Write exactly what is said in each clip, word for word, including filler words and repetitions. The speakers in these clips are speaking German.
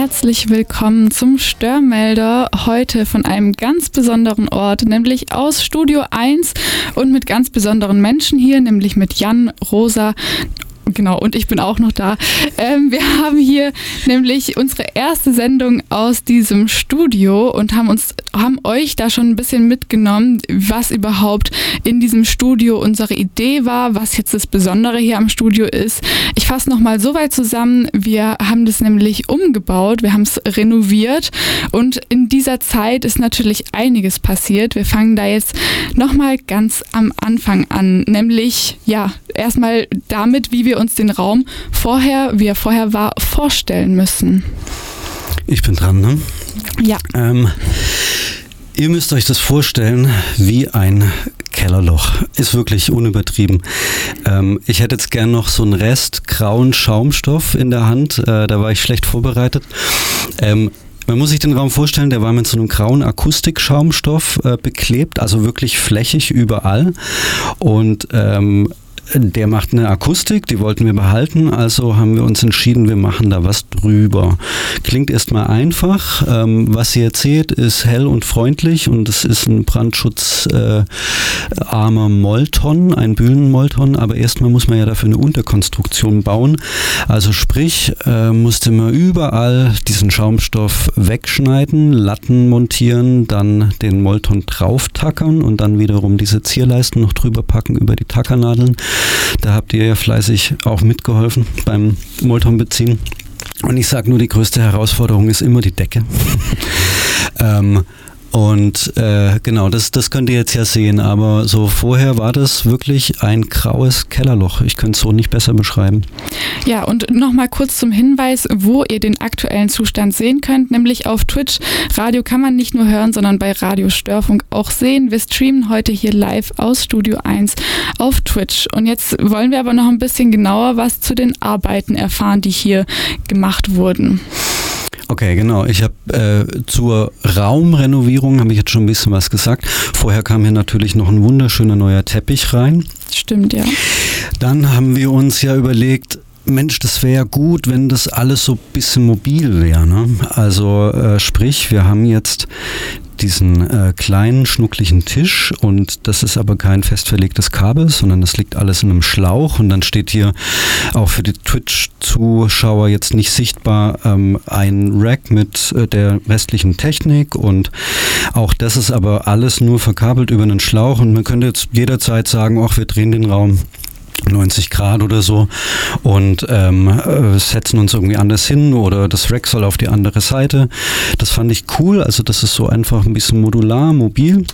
herzlich willkommen zum Störmelder, heute von einem ganz besonderen Ort, nämlich aus Studio eins und mit ganz besonderen Menschen hier, nämlich mit Jan, Rosa. Genau, und ich bin auch noch da. Ähm, wir haben hier nämlich unsere erste Sendung aus diesem Studio und haben uns, haben euch da schon ein bisschen mitgenommen, was überhaupt in diesem Studio unsere Idee war, was jetzt das Besondere hier am Studio ist. Ich fasse nochmal so weit zusammen, wir haben das nämlich umgebaut, wir haben es renoviert und in dieser Zeit ist natürlich einiges passiert. Wir fangen da jetzt nochmal ganz am Anfang an, nämlich, ja, erstmal damit, wie wir uns den Raum vorher, wie er vorher war, vorstellen müssen. Ich bin dran, ne? Ja. Ähm, ihr müsst euch das vorstellen wie ein Kellerloch. Ist wirklich unübertrieben. Ähm, ich hätte jetzt gern noch so einen Rest grauen Schaumstoff in der Hand. Äh, da war ich schlecht vorbereitet. Ähm, Man muss sich den Raum vorstellen, der war mit so einem grauen Akustikschaumstoff äh, beklebt, also wirklich flächig überall. Und ähm, der macht eine Akustik, die wollten wir behalten, also haben wir uns entschieden, wir machen da was drüber. Klingt erstmal einfach. Ähm, was ihr jetzt seht, ist hell und freundlich und es ist ein brandschutzarmer äh, Molton, ein Bühlenmolton, aber erstmal muss man ja dafür eine Unterkonstruktion bauen. Also sprich, äh, musste man überall diesen Schaumstoff wegschneiden, Latten montieren, dann den Molton drauf tackern und dann wiederum diese Zierleisten noch drüber packen über die Tackernadeln. Da habt ihr ja fleißig auch mitgeholfen beim Molton beziehen. Und ich sage nur, die größte Herausforderung ist immer die Decke. ähm, Und äh, genau, das, das könnt ihr jetzt ja sehen, aber so vorher war das wirklich ein graues Kellerloch. Ich könnte es so nicht besser beschreiben. Ja, und nochmal kurz zum Hinweis, wo ihr den aktuellen Zustand sehen könnt, nämlich auf Twitch. Radio kann man nicht nur hören, sondern bei Radio Störfunk auch sehen. Wir streamen heute hier live aus Studio eins auf Twitch. Und jetzt wollen wir aber noch ein bisschen genauer was zu den Arbeiten erfahren, die hier gemacht wurden. Okay, genau. Ich habe äh, zur Raumrenovierung habe ich jetzt schon ein bisschen was gesagt. Vorher kam hier natürlich noch ein wunderschöner neuer Teppich rein. Stimmt, ja. Dann haben wir uns ja überlegt, Mensch, das wäre ja gut, wenn das alles so ein bisschen mobil wäre. Ne? Also äh, sprich, wir haben jetzt diesen äh, kleinen, schnucklichen Tisch und das ist aber kein fest verlegtes Kabel, sondern das liegt alles in einem Schlauch und dann steht hier auch für die Twitch-Zuschauer jetzt nicht sichtbar ähm, ein Rack mit äh, der restlichen Technik und auch das ist aber alles nur verkabelt über einen Schlauch und man könnte jetzt jederzeit sagen, ach, wir drehen den Raum neunzig Grad oder so und ähm, äh, setzen uns irgendwie anders hin oder das Rack soll auf die andere Seite. Das fand ich cool, also das ist so einfach ein bisschen modular, mobil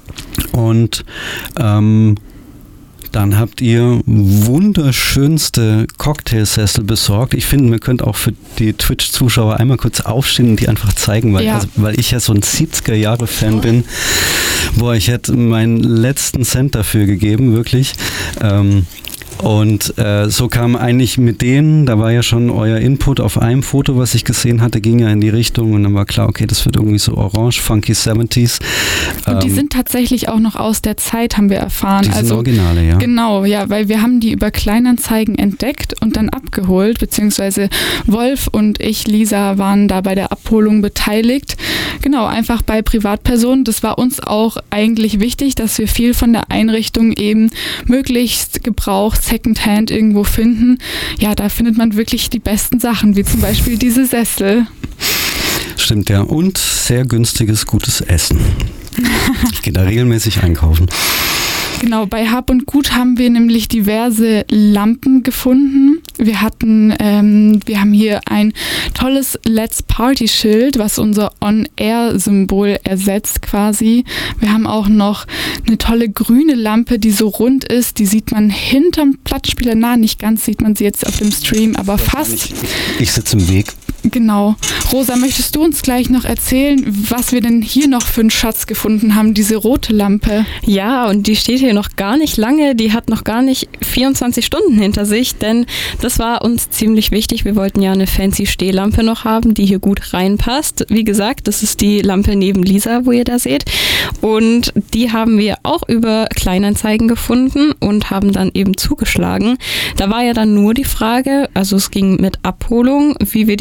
und ähm, dann habt ihr wunderschönste Cocktailsessel besorgt. Ich finde, man könnte auch für die Twitch-Zuschauer einmal kurz aufstehen und die einfach zeigen, weil, ja. also, weil ich ja so ein siebziger-Jahre-Fan bin. Boah, ich hätte meinen letzten Cent dafür gegeben, wirklich. Ähm, Und äh, so kam eigentlich mit denen, da war ja schon euer Input auf einem Foto, was ich gesehen hatte, ging ja in die Richtung und dann war klar, okay, das wird irgendwie so orange, funky siebziger. Und die ähm, sind tatsächlich auch noch aus der Zeit, haben wir erfahren. Die sind also, Originale, ja. Genau, ja, weil wir haben die über Kleinanzeigen entdeckt und dann abgeholt, beziehungsweise Wolf und ich, Lisa, waren da bei der Abholung beteiligt. Genau, einfach bei Privatpersonen. Das war uns auch eigentlich wichtig, dass wir viel von der Einrichtung eben möglichst gebraucht Secondhand irgendwo finden. Ja, da findet man wirklich die besten Sachen, wie zum Beispiel diese Sessel. Stimmt, ja. Und sehr günstiges, gutes Essen. Ich gehe da regelmäßig einkaufen. Genau, bei Hab und Gut haben wir nämlich diverse Lampen gefunden. Wir hatten, ähm, wir haben hier ein tolles Let's Party Schild, was unser On-Air-Symbol ersetzt quasi. Wir haben auch noch eine tolle grüne Lampe, die so rund ist. Die sieht man hinterm Plattenspieler, na, nicht ganz sieht man sie jetzt auf dem Stream, aber fast. Ich sitze im Weg. Genau. Rosa, möchtest du uns gleich noch erzählen, was wir denn hier noch für einen Schatz gefunden haben, diese rote Lampe? Ja, und die steht hier noch gar nicht lange, die hat noch gar nicht vierundzwanzig Stunden hinter sich, denn das war uns ziemlich wichtig. Wir wollten ja eine fancy Stehlampe noch haben, die hier gut reinpasst. Wie gesagt, das ist die Lampe neben Lisa, wo ihr da seht. Und die haben wir auch über Kleinanzeigen gefunden und haben dann eben zugeschlagen. Da war ja dann nur die Frage, also es ging mit Abholung, wie wir die hierher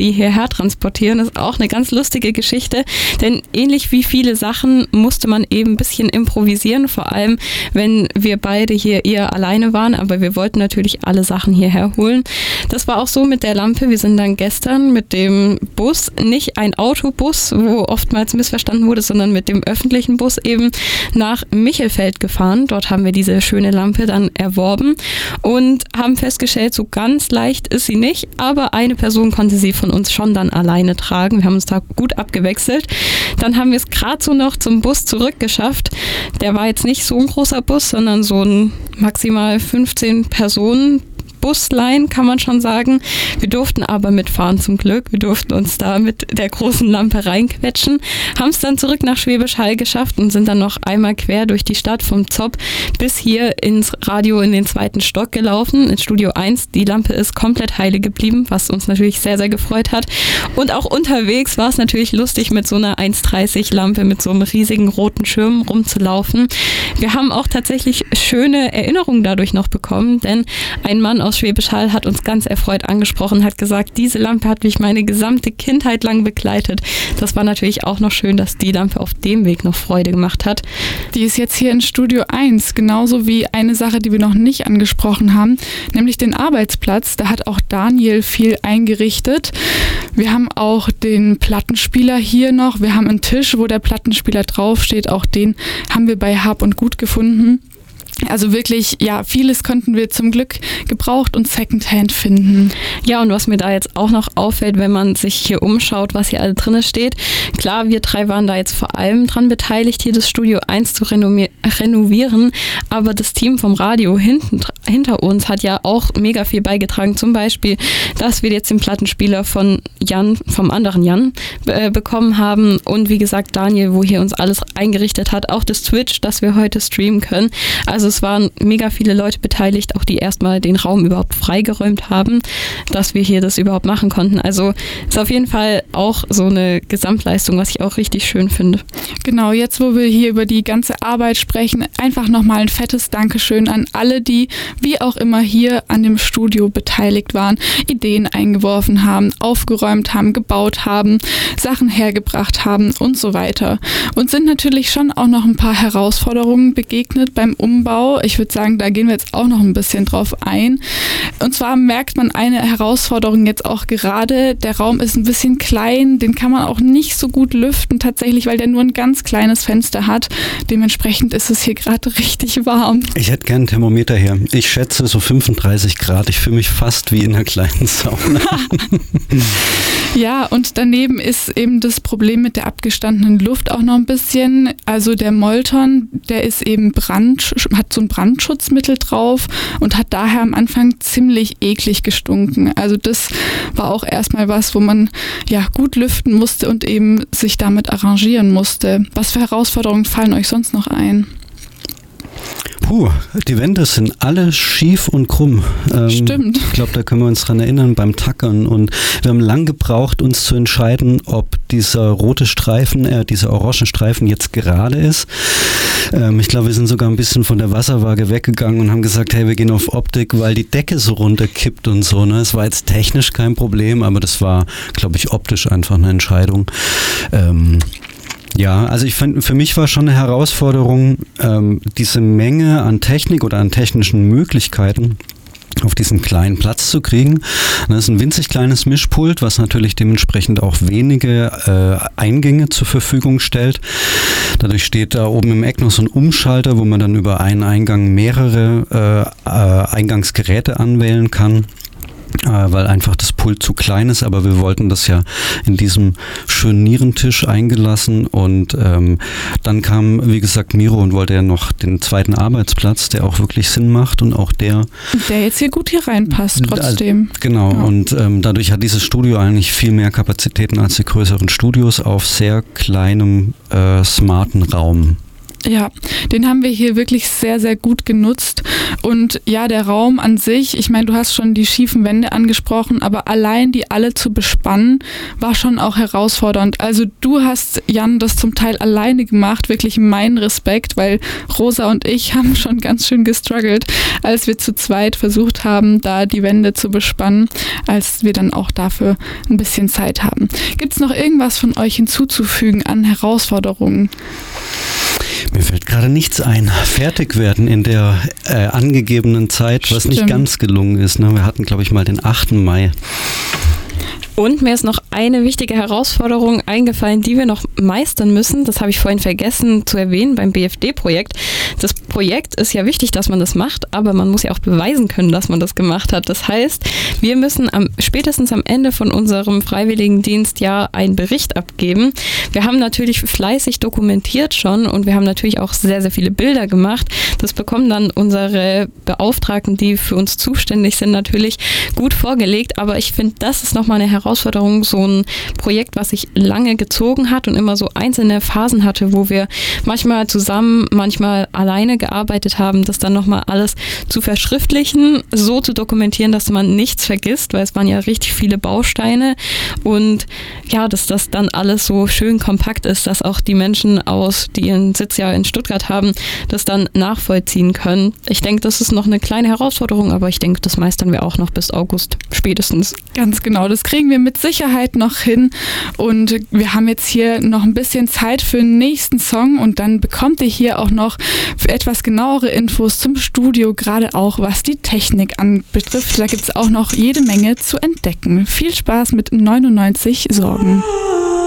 K transportieren. Das ist auch eine ganz lustige Geschichte, denn ähnlich wie viele Sachen musste man eben ein bisschen improvisieren, vor allem wenn wir beide hier eher alleine waren, aber wir wollten natürlich alle Sachen hierher holen. Das war auch so mit der Lampe. Wir sind dann gestern mit dem Bus, nicht ein Autobus, wo oftmals missverstanden wurde, sondern mit dem öffentlichen Bus eben nach Michelfeld gefahren. Dort haben wir diese schöne Lampe dann erworben und haben festgestellt, so ganz leicht ist sie nicht, aber eine Person konnte sie von uns schon dann alleine tragen. Wir haben uns da gut abgewechselt. Dann haben wir es gerade so noch zum Bus zurückgeschafft. Der war jetzt nicht so ein großer Bus, sondern so ein maximal fünfzehn Personen Busline, kann man schon sagen. Wir durften aber mitfahren zum Glück. Wir durften uns da mit der großen Lampe reinquetschen, haben es dann zurück nach Schwäbisch Hall geschafft und sind dann noch einmal quer durch die Stadt vom Zopp bis hier ins Radio in den zweiten Stock gelaufen, ins Studio eins. Die Lampe ist komplett heile geblieben, was uns natürlich sehr, sehr gefreut hat. Und auch unterwegs war es natürlich lustig, mit so einer eins dreißig Lampe, mit so einem riesigen roten Schirm rumzulaufen. Wir haben auch tatsächlich schöne Erinnerungen dadurch noch bekommen, denn ein Mann aus Schwäbisch Hall hat uns ganz erfreut angesprochen, hat gesagt, diese Lampe hat mich meine gesamte Kindheit lang begleitet. Das war natürlich auch noch schön, dass die Lampe auf dem Weg noch Freude gemacht hat. Die ist jetzt hier in Studio eins, genauso wie eine Sache, die wir noch nicht angesprochen haben, nämlich den Arbeitsplatz. Da hat auch Daniel viel eingerichtet. Wir haben auch den Plattenspieler hier noch. Wir haben einen Tisch, wo der Plattenspieler draufsteht. Auch den haben wir bei Hab und Gut gefunden. Also wirklich, ja, vieles konnten wir zum Glück gebraucht und Secondhand finden. Ja, und was mir da jetzt auch noch auffällt, wenn man sich hier umschaut, was hier alle drin steht. Klar, wir drei waren da jetzt vor allem dran beteiligt, hier das Studio eins zu renovier- renovieren, aber das Team vom Radio hinten, hinter uns hat ja auch mega viel beigetragen. Zum Beispiel, dass wir jetzt den Plattenspieler von Jan, vom anderen Jan, äh, bekommen haben und wie gesagt Daniel, wo hier uns alles eingerichtet hat, auch das Twitch, dass wir heute streamen können. Also es waren mega viele Leute beteiligt, auch die erstmal den Raum überhaupt freigeräumt haben, dass wir hier das überhaupt machen konnten. Also ist auf jeden Fall auch so eine Gesamtleistung, was ich auch richtig schön finde. Genau, jetzt wo wir hier über die ganze Arbeit sprechen, einfach nochmal ein fettes Dankeschön an alle, die wie auch immer hier an dem Studio beteiligt waren, Ideen eingeworfen haben, aufgeräumt haben, gebaut haben, Sachen hergebracht haben und so weiter. Und sind natürlich schon auch noch ein paar Herausforderungen begegnet beim Umbau. Ich würde sagen, da gehen wir jetzt auch noch ein bisschen drauf ein. Und zwar merkt man eine Herausforderung jetzt auch gerade. Der Raum ist ein bisschen klein, den kann man auch nicht so gut lüften tatsächlich, weil der nur ein ganz kleines Fenster hat. Dementsprechend ist es hier gerade richtig warm. Ich hätte gern ein Thermometer her. Ich schätze so fünfunddreißig Grad. Ich fühle mich fast wie in einer kleinen Sauna. Ja, und daneben ist eben das Problem mit der abgestandenen Luft auch noch ein bisschen. Also der Molton, der ist eben Brand, hat so ein Brandschutzmittel drauf und hat daher am Anfang ziemlich eklig gestunken. Also das war auch erstmal was, wo man ja gut lüften musste und eben sich damit arrangieren musste. Was für Herausforderungen fallen euch sonst noch ein? Puh, die Wände sind alle schief und krumm. Ähm, Stimmt. Ich glaube, da können wir uns dran erinnern beim Tackern. Und wir haben lang gebraucht, uns zu entscheiden, ob dieser rote Streifen, äh, dieser orange Streifen jetzt gerade ist. Ähm, ich glaube, wir sind sogar ein bisschen von der Wasserwaage weggegangen und haben gesagt, hey, wir gehen auf Optik, weil die Decke so runterkippt und so. Ne? Es war jetzt technisch kein Problem, aber das war, glaube ich, optisch einfach eine Entscheidung. Ähm, Ja, also ich fand, für mich war schon eine Herausforderung, ähm, diese Menge an Technik oder an technischen Möglichkeiten auf diesen kleinen Platz zu kriegen. Das ist ein winzig kleines Mischpult, was natürlich dementsprechend auch wenige äh, Eingänge zur Verfügung stellt. Dadurch steht da oben im Eck noch so ein Umschalter, wo man dann über einen Eingang mehrere äh, äh, Eingangsgeräte anwählen kann. Weil einfach das Pult zu klein ist, aber wir wollten das ja in diesem schönen Nierentisch eingelassen und ähm, dann kam, wie gesagt, Miro und wollte ja noch den zweiten Arbeitsplatz, der auch wirklich Sinn macht und auch der... Der jetzt hier gut hier reinpasst trotzdem. Also, genau, ja. Und ähm, dadurch hat dieses Studio eigentlich viel mehr Kapazitäten als die größeren Studios auf sehr kleinem, äh, smarten Raum. Ja, den haben wir hier wirklich sehr, sehr gut genutzt. Und ja, der Raum an sich, ich meine, du hast schon die schiefen Wände angesprochen, aber allein die alle zu bespannen, war schon auch herausfordernd. Also du hast, Jan, das zum Teil alleine gemacht, wirklich mein Respekt, weil Rosa und ich haben schon ganz schön gestruggelt, als wir zu zweit versucht haben, da die Wände zu bespannen, als wir dann auch dafür ein bisschen Zeit haben. Gibt es noch irgendwas von euch hinzuzufügen an Herausforderungen? Mir fällt gerade nichts ein. Fertig werden in der äh, angegebenen Zeit, was Stimmt. nicht ganz gelungen ist. Ne? Wir hatten, glaube ich, mal den achten Mai. Und mir ist noch eine wichtige Herausforderung eingefallen, die wir noch meistern müssen. Das habe ich vorhin vergessen zu erwähnen beim B F D-Projekt. Das Projekt ist ja wichtig, dass man das macht, aber man muss ja auch beweisen können, dass man das gemacht hat. Das heißt, wir müssen am, spätestens am Ende von unserem Freiwilligendienstjahr einen Bericht abgeben. Wir haben natürlich fleißig dokumentiert schon und wir haben natürlich auch sehr, sehr viele Bilder gemacht. Das bekommen dann unsere Beauftragten, die für uns zuständig sind, natürlich gut vorgelegt. Aber ich finde, das ist nochmal eine Herausforderung. Herausforderung, so ein Projekt, was sich lange gezogen hat und immer so einzelne Phasen hatte, wo wir manchmal zusammen, manchmal alleine gearbeitet haben, das dann nochmal alles zu verschriftlichen, so zu dokumentieren, dass man nichts vergisst, weil es waren ja richtig viele Bausteine und ja, dass das dann alles so schön kompakt ist, dass auch die Menschen aus, die ihren Sitz ja in Stuttgart haben, das dann nachvollziehen können. Ich denke, das ist noch eine kleine Herausforderung, aber ich denke, das meistern wir auch noch bis August spätestens. Ganz genau, das kriegen wir mit Sicherheit noch hin und wir haben jetzt hier noch ein bisschen Zeit für den nächsten Song und dann bekommt ihr hier auch noch etwas genauere Infos zum Studio, gerade auch was die Technik anbetrifft. Da gibt es auch noch jede Menge zu entdecken. Viel Spaß mit neunundneunzig Sorgen.